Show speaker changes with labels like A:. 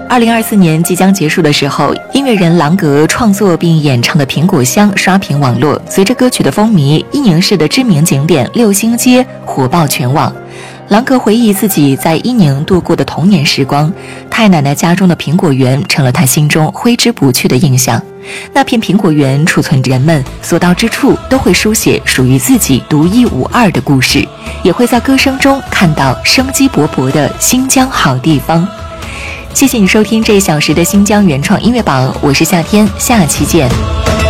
A: 2024年即将结束的时候，音乐人郎格创作并演唱的《苹果香》刷屏网络，随着歌曲的风靡，伊宁市的知名景点六星街火爆全网。郎格回忆自己在伊宁度过的童年时光，太奶奶家中的苹果园成了他心中挥之不去的印象。那片苹果园储存人们所到之处都会书写属于自己独一无二的故事，也会在歌声中看到生机勃勃的新疆好地方。谢谢你收听这1小时的新疆原创音乐榜，我是夏天，下期见。